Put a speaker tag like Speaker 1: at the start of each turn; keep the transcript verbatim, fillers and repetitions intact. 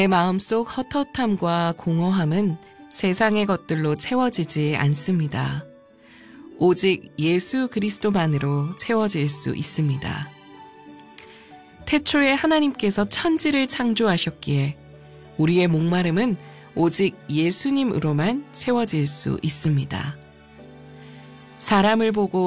Speaker 1: 내 마음속 헛헛함과 공허함은 세상의 것들로 채워지지 않습니다. 오직 예수 그리스도만으로 채워질 수 있습니다. 태초에 하나님께서 천지를 창조하셨기에 우리의 목마름은 오직 예수님으로만 채워질 수 있습니다. 사람을 보고